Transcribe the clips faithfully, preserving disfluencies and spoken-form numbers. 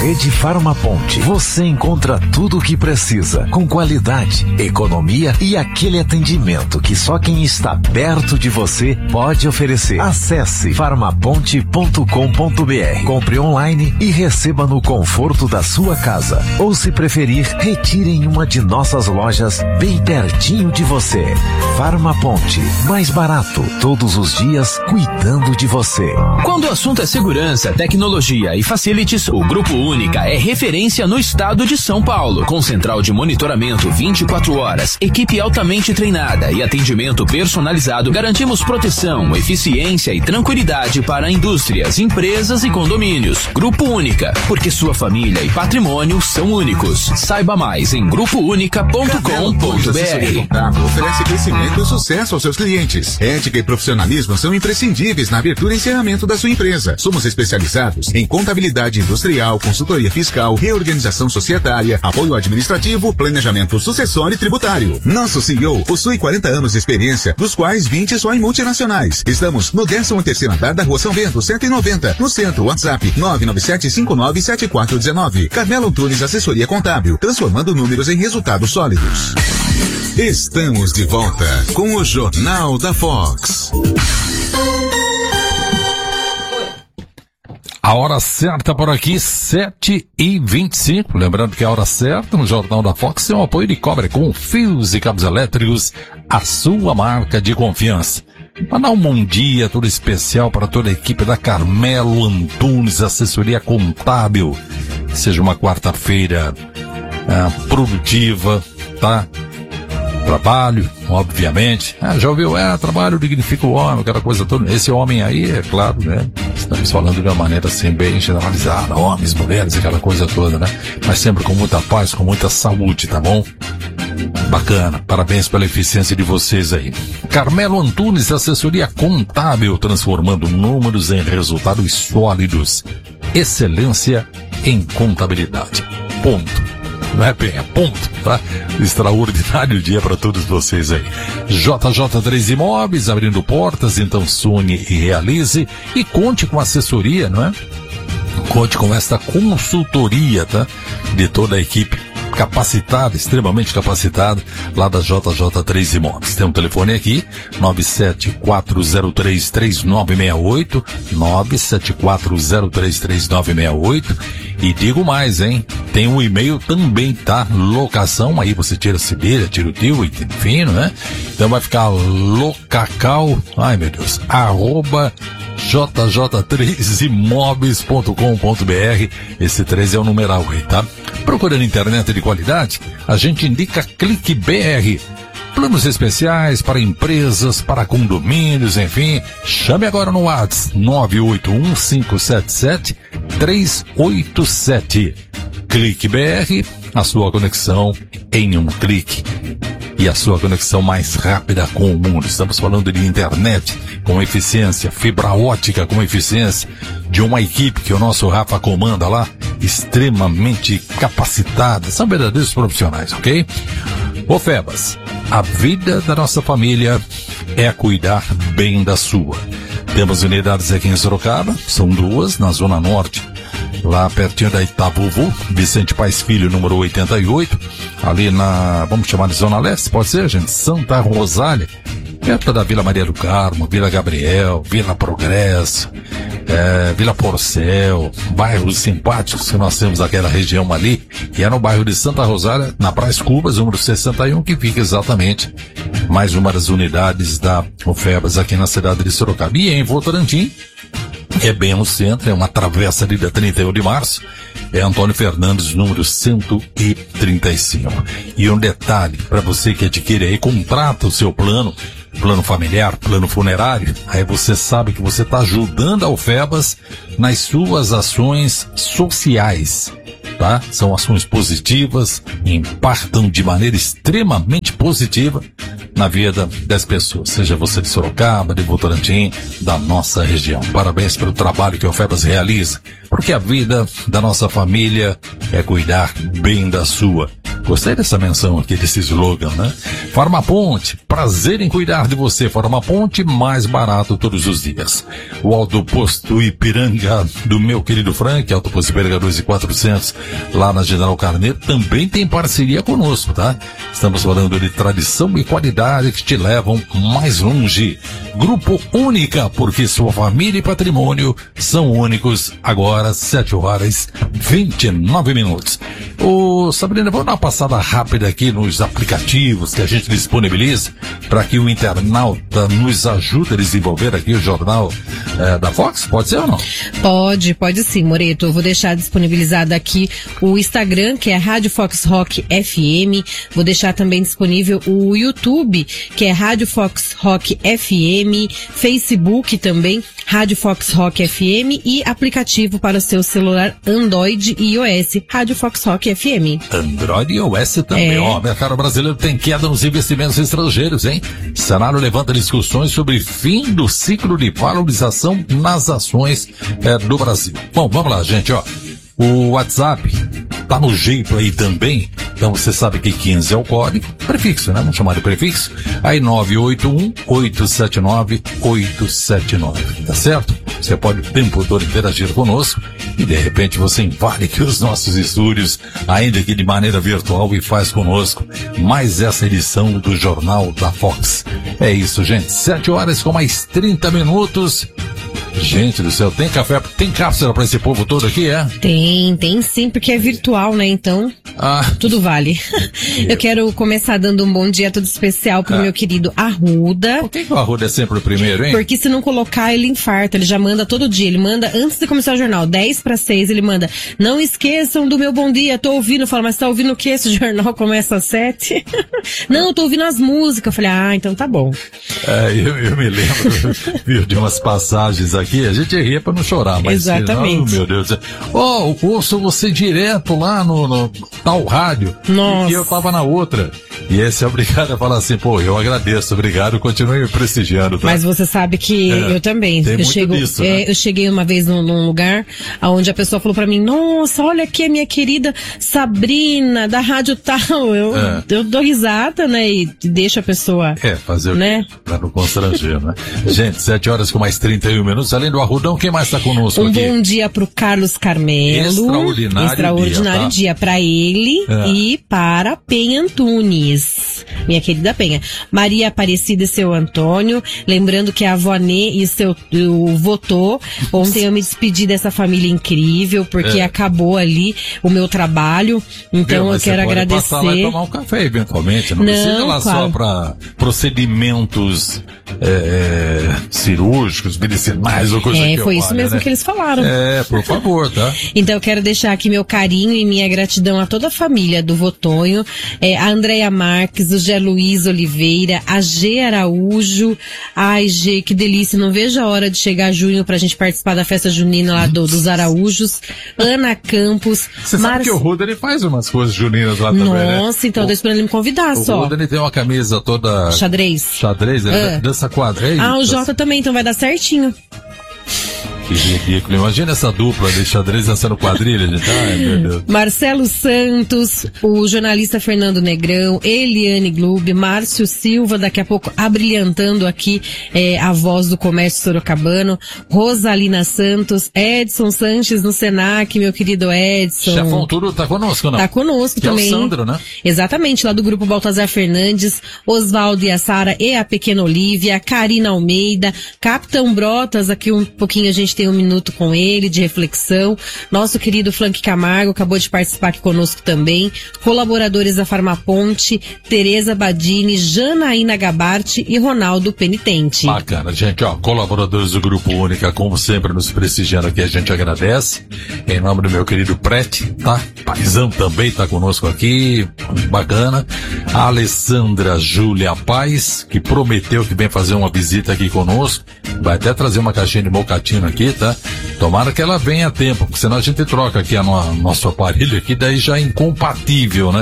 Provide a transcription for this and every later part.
Rede Farmaponte, você encontra tudo o que precisa, com qualidade, economia e aquele atendimento que só quem está perto de você pode oferecer. Acesse farmaponte ponto com ponto br, compre online e receba no conforto da sua casa. Ou, se preferir, retire em uma de nossas lojas bem pertinho de você. Farmaponte, mais barato, todos os dias, cuidando de você. Quando o assunto é segurança, tecnologia e facilities, o Grupo Única é referência no estado de São Paulo. Com central de monitoramento vinte e quatro horas, equipe altamente treinada e atendimento personalizado, garantimos proteção, eficiência e tranquilidade para indústrias, empresas e condomínios. Grupo Única, porque sua família e patrimônio são únicos. Saiba mais em grupo única ponto com ponto br. Oferece crescimento e sucesso aos seus clientes. Ética e profissionalismo são imprescindíveis na abertura e encerramento da sua empresa. Somos especializados em contabilidade industrial, consultoria fiscal, reorganização societária, apoio administrativo, planejamento sucessório e tributário. Nosso C E O possui quarenta anos de experiência, dos quais vinte só em multinacionais. Estamos no décimo terceiro andar da Rua São Bento, cento e noventa, no centro. WhatsApp nove nove sete cinco nove sete quatro um nove. Carmelo Antunes Assessoria Contábil, transformando números em resultados sólidos. Estamos de volta com o Jornal da Fox. A hora certa por aqui, sete e vinte e cinco. Lembrando que a hora certa no Jornal da Fox é o apoio de Cobra com fios e cabos elétricos, a sua marca de confiança. Mandar um bom dia todo especial para toda a equipe da Carmelo Antunes Assessoria Contábil. Seja uma quarta-feira é, produtiva, tá? Trabalho, obviamente. Ah, já ouviu? É, trabalho dignifica o homem, aquela coisa toda. Esse homem aí, é claro, né? Estamos falando de uma maneira assim, bem generalizada. Homens, mulheres, aquela coisa toda, né? Mas sempre com muita paz, com muita saúde, tá bom? Bacana. Parabéns pela eficiência de vocês aí. Carmelo Antunes, Assessoria Contábil, transformando números em resultados sólidos. Excelência em contabilidade. Ponto. Não é bem, é ponto, tá? Extraordinário dia para todos vocês aí. J J três Imóveis, abrindo portas, então sonhe e realize. E conte com assessoria, não é? Conte com esta consultoria, tá? De toda a equipe capacitada, extremamente capacitada, lá da J J três Imóveis. Tem um telefone aqui, nove sete quatro zero três três nove seis oito, nove sete quatro zero três três nove seis oito. E digo mais, hein? Tem um e-mail também, tá? Locação, aí você tira a Sibíria, tira o tio, enfim, não é? Então vai ficar locacal, ai meu Deus, arroba j j três imóveis ponto com ponto br. Esse três é o numeral aí, tá? Procurando internet de qualidade, a gente indica Clique B R. Planos especiais para empresas, para condomínios, enfim. Chame agora no WhatsApp nove oito um cinco sete sete três oito sete. Clique B R, a sua conexão em um clique. E a sua conexão mais rápida com o mundo. Estamos falando de internet com eficiência, fibra ótica com eficiência, de uma equipe que o nosso Rafa comanda lá, extremamente capacitada. São verdadeiros profissionais, ok? Ô Febas, a vida da nossa família é cuidar bem da sua. Temos unidades aqui em Sorocaba, são duas, na Zona Norte, lá pertinho da Itabuvu, Vicente Paes Filho, número oitenta e oito, ali na, vamos chamar de Zona Leste, pode ser, gente? Santa Rosália, perto da Vila Maria do Carmo, Vila Gabriel, Vila Progresso, é, Vila Porcel, bairros simpáticos que nós temos naquela região ali, e é no bairro de Santa Rosália, na Brás Cubas, número sessenta e um, que fica exatamente mais uma das unidades da Ofebas aqui na cidade de Sorocaba. E em Votorantim, é bem no centro, é uma travessa ali da trinta e um de março, é Antônio Fernandes, número cento e trinta e cinco. E um detalhe, para você que adquire aí, contrata o seu plano, plano familiar, plano funerário, aí você sabe que você está ajudando a Ofebas nas suas ações sociais, tá? São ações positivas, impactam de maneira extremamente positiva na vida das pessoas, seja você de Sorocaba, de Votorantim, da nossa região. Parabéns pelo trabalho que a Ofebas realiza, porque a vida da nossa família é cuidar bem da sua. Gostei dessa menção aqui, desse slogan, né? Farmaponte, prazer em cuidar de você. Farmaponte, mais barato todos os dias. O Autoposto Ipiranga do meu querido Frank, Autoposto Ipiranga dois mil e quatrocentos, lá na General Carneiro, também tem parceria conosco, tá? Estamos falando de tradição e qualidade que te levam mais longe. Grupo Única, porque sua família e patrimônio são únicos. Agora, sete horas e vinte e nove minutos. Ô, Sabrina, vamos dar uma passada rápida aqui nos aplicativos que a gente disponibiliza para que o internauta nos ajude a desenvolver aqui o jornal é, da Fox? Pode ser ou não? Pode, pode sim, Moreto. Eu vou deixar disponibilizado aqui o Instagram, que é Rádio Fox Rock F M. Vou deixar também disponível o YouTube, que é Rádio Fox Rock F M. Facebook também, Rádio Fox Rock F M. E aplicativo para o seu celular Android e iOS, Rádio Fox Rock F M. Android e iOS também. É. Ó, o mercado brasileiro tem queda nos investimentos estrangeiros, hein? Cenário levanta discussões sobre fim do ciclo de valorização nas ações é, do Brasil. Bom, vamos lá, gente, ó. O WhatsApp tá no jeito aí também. Então você sabe que quinze é o código, prefixo, né? Vamos chamar de prefixo. Aí nove oito um, oito sete nove, oito sete nove, tá certo? Você pode o tempo todo interagir conosco e de repente você invade aqui os nossos estúdios, ainda que de maneira virtual, e faz conosco mais essa edição do Jornal da Fox. É isso, gente. sete horas com mais trinta minutos. Gente do céu, tem café, tem cápsula pra esse povo todo aqui, é? Tem, tem sim, porque é virtual, né? Então, ah. tudo vale. Eu quero começar dando um bom dia todo especial pro ah. meu querido Arruda. Por que, que o Arruda é sempre o primeiro, hein? Porque se não colocar, ele infarta. Ele já manda todo dia. Ele manda, antes de começar o jornal, dez para seis, ele manda: não esqueçam do meu bom dia, tô ouvindo. Fala, mas tá ouvindo o que? Esse jornal começa às sete? Não, eu tô ouvindo as músicas. Eu falei, ah, então tá bom. É, eu, eu me lembro de umas passagens aqui. Aqui, a gente ria pra não chorar, mas... Exatamente. Oh, meu Deus. Ó, oh, ouço você direto lá no, no tal rádio. Nossa. E eu tava na outra. E esse é obrigado a falar assim, pô, eu agradeço, obrigado, continue me prestigiando, tá? Mas você sabe que é, eu também. Tem eu, muito chego, disso, é, né? eu cheguei uma vez num, num lugar onde a pessoa falou pra mim, nossa, olha aqui a minha querida Sabrina, da rádio tal. Eu, é. eu dou risada, né? E deixo a pessoa... É, fazer o né? quê? Pra não constranger, né? Gente, sete horas com mais trinta e um minutos. Além do Arrudão, quem mais tá conosco um aqui? Um bom dia pro Carlos Carmelo. Extraordinário, Extraordinário dia, dia tá? Para ele é. e para Penha Antunes. Minha querida Penha. Maria Aparecida e seu Antônio. Lembrando que a avó Nê e seu o, votou. Ontem eu me despedi dessa família incrível, porque é. acabou ali o meu trabalho. Então Viu, eu quero você agradecer. Passar lá e tomar um café eventualmente. Não, não precisa lá claro. só para procedimentos é, cirúrgicos, medicinais ou coisa É, que foi eu isso valha, mesmo né? que eles falaram. É, por favor, tá? Então eu quero deixar aqui meu carinho e minha gratidão a toda a família do Votonho, é, a Andréia Marques, o Gé Luiz Oliveira, a G Araújo. Ai, G, que delícia, não vejo a hora de chegar junho pra gente participar da festa junina lá do, dos Araújos. Ana Campos. Você Mar... sabe que o Ruda, ele faz umas coisas juninas lá também, né? Nossa, então eu tô esperando ele me convidar o só. O Ruda, ele tem uma camisa toda... Xadrez. Xadrez, ele Ah. dança quadra, é Ah, o isso? Jota também, então vai dar certinho. Que ridículo. Imagina essa dupla de xadrez dançando quadrilha, gente. Ai, meu Deus. Marcelo Santos, o jornalista Fernando Negrão, Eliane Glube, Márcio Silva, daqui a pouco abrilhantando aqui é, a voz do comércio sorocabano, Rosalina Santos, Edson Sanches no Senac, meu querido Edson. Chefão tudo tá conosco, não? Tá conosco que também. É o Sandro, né? Exatamente, lá do grupo Baltazar Fernandes, Oswaldo e a Sara e a pequena Olívia, Karina Almeida, Capitão Brotas, aqui um pouquinho a gente tem um minuto com ele de reflexão. Nosso querido Frank Camargo acabou de participar aqui conosco também. Colaboradores da Farmaponte, Tereza Badini, Janaína Gabarte e Ronaldo Penitente. Bacana, gente, ó, colaboradores do Grupo Única, como sempre, nos prestigiando aqui, a gente agradece. Em nome do meu querido Prete, tá? Paizão também tá conosco aqui, bacana. A Alessandra Júlia Paz, que prometeu que vem fazer uma visita aqui conosco. Vai até trazer uma caixinha de mocatino aqui, tá? Tomara que ela venha a tempo, porque senão a gente troca aqui a no, nosso aparelho aqui, daí já é incompatível, né?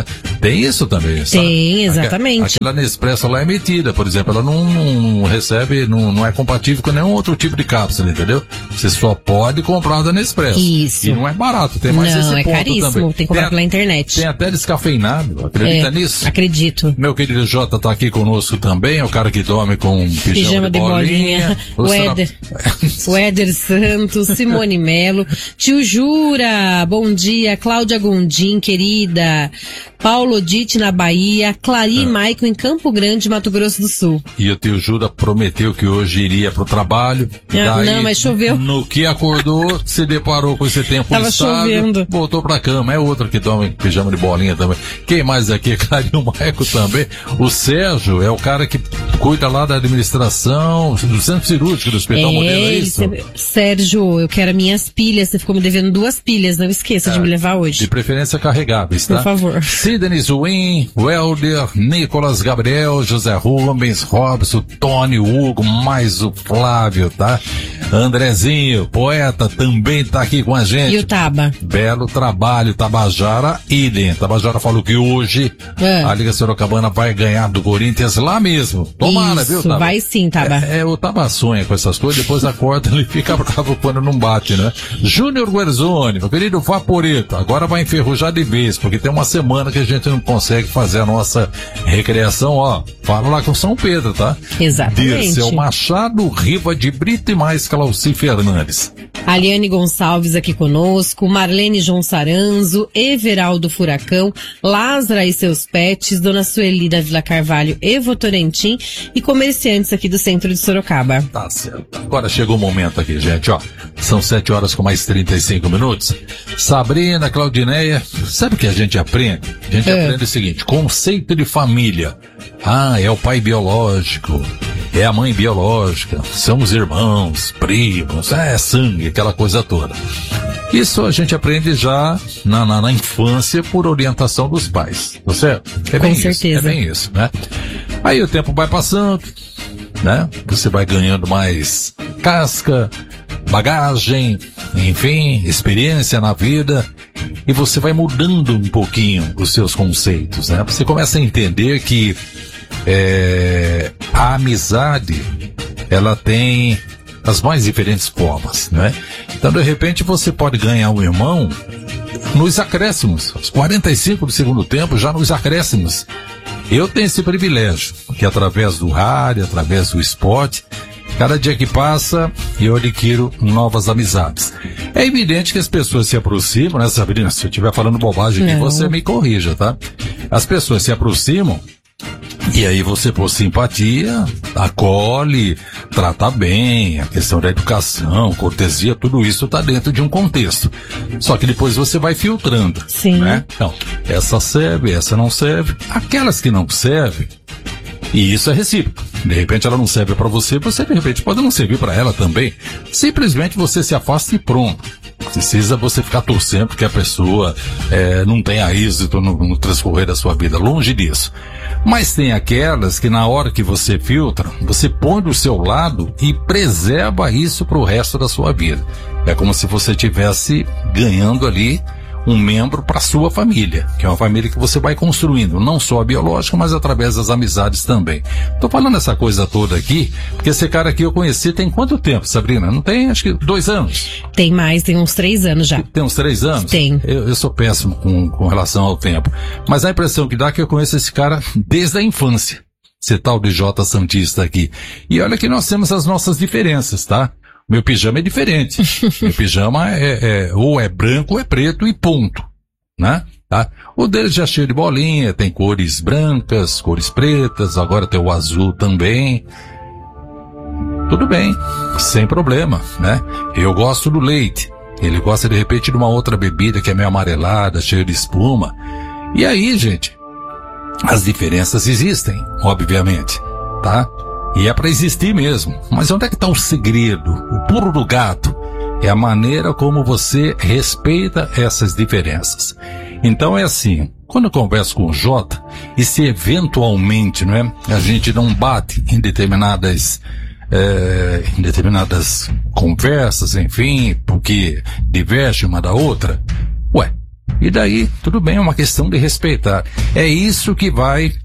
Tem isso também, sabe? Tem, exatamente. Aquela, aquela Nespresso lá é emitida, por exemplo, ela não, não recebe, não, não é compatível com nenhum outro tipo de cápsula, entendeu? Você só pode comprar da Nespresso. Isso. E não é barato, tem mais não, esse é ponto caríssimo, também. tem que comprar tem, pela internet. Tem até descafeinado, acredita é, nisso? Acredito. Meu querido Jota tá aqui conosco também, é o cara que dorme com um pijama, pijama de, de bolinha. bolinha. O Éder, o Éder Santos, Simone Melo, Tio Jura, bom dia, Cláudia Gondim, querida, Paulo Dite na Bahia, Clari e Maicon em Campo Grande, Mato Grosso do Sul. E o tio Jura prometeu que hoje iria pro trabalho. Ah, daí, não, mas choveu. No que acordou, se deparou com esse tempo Tava instável, chovendo. Voltou pra cama. É outro que dorme com pijama de bolinha também. Quem mais aqui? Clari e o Maicon também. O Sérgio é o cara que cuida lá da administração do centro cirúrgico do Hospital é, Modelo, é isso? Sérgio, eu quero minhas pilhas. Você ficou me devendo duas pilhas, não esqueça é, de me levar hoje. De preferência carregáveis, tá? Por favor. Sidney Zuin, Welder, Nicolas Gabriel, José Rubens, Robson, Tony, Hugo, mais o Flávio, tá? Andrezinho, poeta, também tá aqui com a gente. E o Taba? Belo trabalho, Tabajara, idem. Tabajara falou que hoje é. a Liga Sorocabana vai ganhar do Corinthians lá mesmo. Tomara, Isso, viu, Taba? Vai sim, Taba. É, é o Taba sonha com essas coisas, depois acorda e fica bravo quando não bate, né? Júnior Guerzoni, meu querido Vaporito, agora vai enferrujar de vez, porque tem uma semana que a gente não consegue fazer a nossa recreação, ó. Fala lá com São Pedro, tá? Exatamente. Dirceu Machado, Riva de Brito e mais Clauci Fernandes. Aliane Gonçalves aqui conosco, Marlene João Saranzo, Everaldo Furacão, Lázara e seus pets, Dona Sueli da Vila Carvalho, Evo Torentim e comerciantes aqui do centro de Sorocaba. Tá certo. Agora chegou o momento aqui, gente, ó. São sete horas com mais trinta e cinco minutos. Sabrina, Claudineia, sabe o que a gente aprende? A gente é. aprende o seguinte, conceito de família. Ah, é o pai biológico, é a mãe biológica, são os irmãos, primos, é sangue, aquela coisa toda. Isso a gente aprende já na, na, na infância por orientação dos pais, tá certo? É bem Com certeza. Isso, é bem isso, né? Aí o tempo vai passando, né? Você vai ganhando mais casca, bagagem, enfim, experiência na vida, e você vai mudando um pouquinho os seus conceitos, né? Você começa a entender que é, a amizade, ela tem as mais diferentes formas, né? Então, de repente, você pode ganhar um irmão nos acréscimos, aos quarenta e cinco do segundo tempo, já nos acréscimos. Eu tenho esse privilégio, que através do rádio, através do esporte, cada dia que passa, eu adquiro novas amizades. É evidente que as pessoas se aproximam, né, Sabrina? Se eu estiver falando bobagem aqui, você me corrija, tá? As pessoas se aproximam, e aí você, por simpatia, acolhe, trata bem, a questão da educação, cortesia, tudo isso está dentro de um contexto. Só que depois você vai filtrando, Sim. né? Então, essa serve, essa não serve. Aquelas que não servem, e isso é recíproco. De repente ela não serve para você, você de repente pode não servir para ela também. Simplesmente você se afasta e pronto. Precisa você ficar torcendo que a pessoa é, não tenha êxito no, no transcorrer da sua vida. Longe disso. Mas tem aquelas que na hora que você filtra, você põe do seu lado e preserva isso para o resto da sua vida. É como se você estivesse ganhando ali um membro para sua família, que é uma família que você vai construindo, não só a biológica, mas através das amizades também. Tô falando essa coisa toda aqui, porque esse cara aqui eu conheci tem quanto tempo, Sabrina? Não tem, acho que dois anos? Tem mais, tem uns três anos já. Tem uns três anos? Tem. Eu, eu sou péssimo com, com relação ao tempo. Mas a impressão que dá é que eu conheço esse cara desde a infância. Esse tal de J Santista aqui. E olha que nós temos as nossas diferenças, tá? Meu pijama é diferente. Meu pijama é, é ou é branco ou é preto e ponto, né? Tá? O dele já é cheio de bolinha, tem cores brancas, cores pretas, agora tem o azul também. Tudo bem, sem problema, né? Eu gosto do leite. Ele gosta de repente de uma outra bebida que é meio amarelada, cheia de espuma. E aí, gente, as diferenças existem, obviamente, tá? E é para existir mesmo. Mas onde é que está o segredo? O pulo do gato é a maneira como você respeita essas diferenças. Então é assim, quando eu converso com o Jota, e se eventualmente, não é, a gente não bate em determinadas, é, em determinadas conversas, enfim, porque diverge uma da outra, ué, E daí, tudo bem, é uma questão de respeitar. É isso que vai